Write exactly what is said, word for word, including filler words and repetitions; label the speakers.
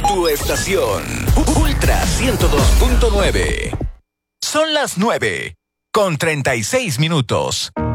Speaker 1: Tu estación, Ultra ciento dos punto nueve. Son las nueve, con treinta y seis minutos.